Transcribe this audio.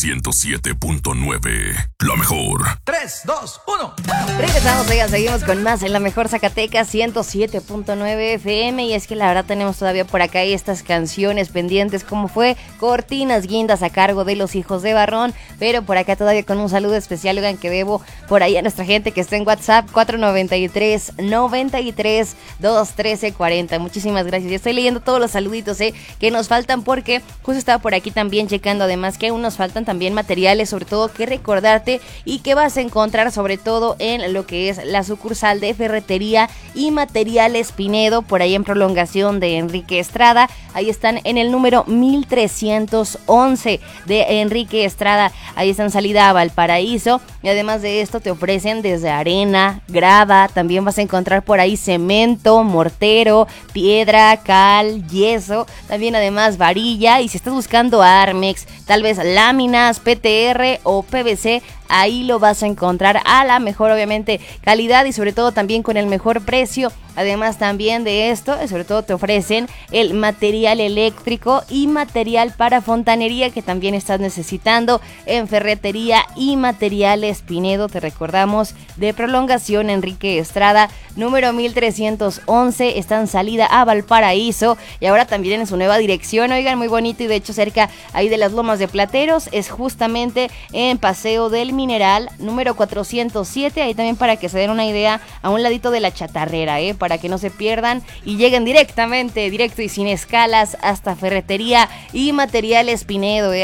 107.9, la mejor. 3, 2, 1. Regresamos, oigan, seguimos con más en la mejor Zacatecas 107.9 FM. Y es que la verdad tenemos todavía por acá estas canciones pendientes, como fue Cortinas Guindas a cargo de Los Hijos de Barrón. Pero por acá todavía con un saludo especial, oigan, que debo por ahí a nuestra gente que está en WhatsApp 493-93-213-40. Muchísimas gracias. Y estoy leyendo todos los saluditos que nos faltan, porque justo estaba por aquí también checando además que aún nos faltan también materiales, sobre todo que recordarte y que vas a encontrar sobre todo en lo que es la sucursal de Ferretería y Materiales Pinedo, por ahí en prolongación de Enrique Estrada. Ahí están en el número 1311 de Enrique Estrada. Ahí están salida a Valparaíso. Y además de esto te ofrecen desde arena, grava, también vas a encontrar por ahí cemento, mortero, piedra, cal, yeso, también además varilla. Y si estás buscando Armex, tal vez láminas, PTR o PVC, ahí lo vas a encontrar a la mejor, obviamente, calidad y sobre todo también con el mejor precio. Además también de esto, sobre todo te ofrecen el material eléctrico y material para fontanería que también estás necesitando en Ferretería y Materiales Pinedo. Te recordamos, de prolongación Enrique Estrada, número 1311, está en salida a Valparaíso y ahora también en su nueva dirección, oigan, muy bonito, y de hecho cerca ahí de las Lomas de Plateros, es justamente en Paseo del Mineral, número 407, ahí también para que se den una idea, a un ladito de la chatarrera, para que no se pierdan y lleguen directo y sin escalas hasta Ferretería y Materiales Pinedo,